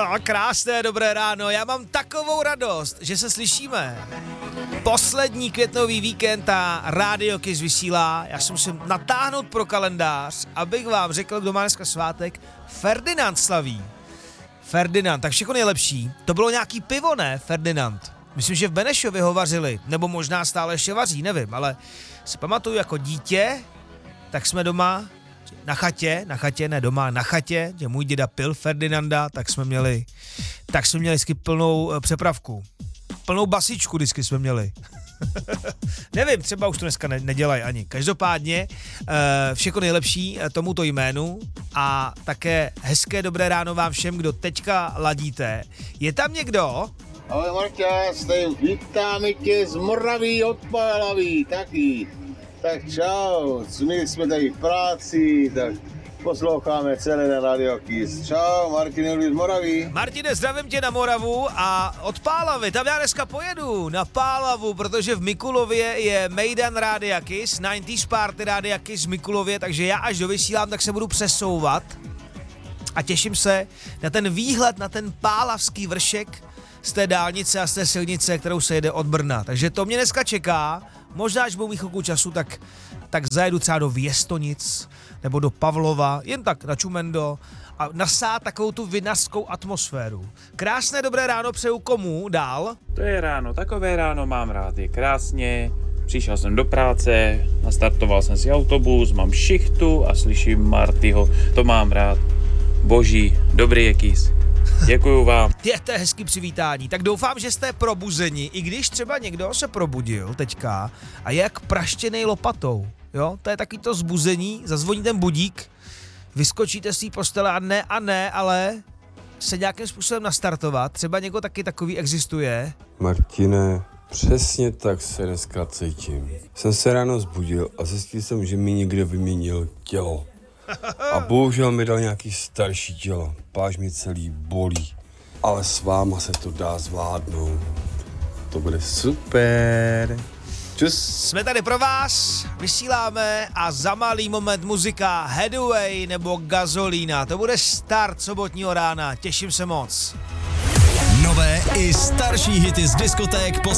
Krásné dobré ráno, já mám takovou radost, že se slyšíme. Poslední květnový víkend a Radio Kiss vysílá. Já si musím natáhnout pro kalendář, abych vám řekl, kdo má dneska svátek. Ferdinand slaví. Ferdinand, tak všechno nejlepší. To bylo nějaký pivo, ne, Ferdinand? Myslím, že v Benešově ho vařili, nebo možná stále ještě vaří, nevím, ale si pamatuju jako dítě, tak jsme doma na chatě, že můj děda pil Ferdinanda, tak jsme měli vždycky plnou přepravku. Plnou basičku vždycky jsme měli. Nevím, třeba už to dneska nedělají ani. Každopádně všechno nejlepší tomuto jménu a také hezké dobré ráno vám všem, kdo teďka ladíte. Je tam někdo? Ahoj Marťa, vítáme tě z Moraví od Pálavy, taky. Tak čau, my jsme tady v práci, tak posloucháme celé na Radio Kiss. Čau, Martin z Moraví. Martine, zdravím tě na Moravu a od Pálavy, tam já dneska pojedu na Pálavu, protože v Mikulově je Mejdan Rádia Kiss, 90s Party Rádia Kiss v Mikulově, takže já až dovysílám, tak se budu přesouvat a těším se na ten výhled, na ten pálavský vršek z té dálnice a z té silnice, kterou se jede od Brna. Takže to mě dneska čeká. Možná, až budu mít chvilku času, tak zajedu třeba do Věstonic nebo do Pavlova, jen tak na Čumendo a nasát takovou tu vinařskou atmosféru. Krásné dobré ráno přeju komu dál? To je ráno, takové ráno mám rád, je krásně. Přišel jsem do práce, nastartoval jsem si autobus, mám šichtu a slyším Martyho, to mám rád. Boží, dobrý je Kiss. Děkuju vám. To je hezký přivítání. Tak doufám, že jste probuzeni, i když třeba někdo se probudil teďka a je jak praštěnej lopatou. Jo, to je taky to zbuzení, zazvoní ten budík, vyskočíte z té postele a ne, ale se nějakým způsobem nastartovat. Třeba někdo taky takový existuje. Martine, přesně tak se dneska cítím. Jsem se ráno zbudil a zjistil jsem, že mi někdo vyměnil tělo. A bohužel mi dal nějaký starší tělo. Páž mi celý bolí. Ale s váma se to dá zvládnout. To bude super. Čus. Jsme tady pro vás, vysíláme a za malý moment muzika Headway nebo Gazolína. To bude start sobotního rána, těším se moc. Nové i starší hity z diskoték